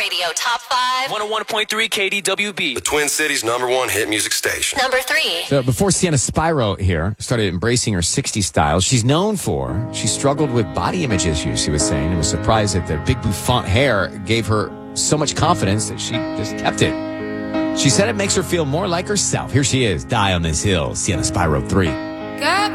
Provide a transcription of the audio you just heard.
Radio Top 5. 101.3 KDWB. The Twin Cities' #1 hit music station. Number 3. So before Sienna Spyro here started embracing her 60s style, she struggled with body image issues, she was saying, and was surprised that the big bouffant hair gave her so much confidence that she just kept it. She said it makes her feel more like herself. Here she is, Die on This Hill, Sienna Spyro 3. Got